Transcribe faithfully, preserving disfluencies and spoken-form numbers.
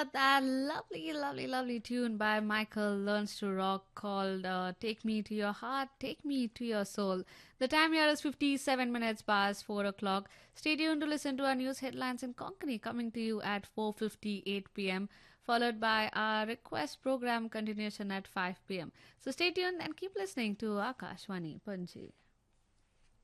That lovely, lovely, lovely tune by Michael Learns to Rock called uh, Take Me to Your Heart, Take Me to Your Soul. The time here is fifty-seven minutes past four o'clock. Stay tuned to listen to our news headlines in Konkani coming to you at four fifty-eight p m, followed by our request program continuation at five p m. So stay tuned and keep listening to Akashwani Panji.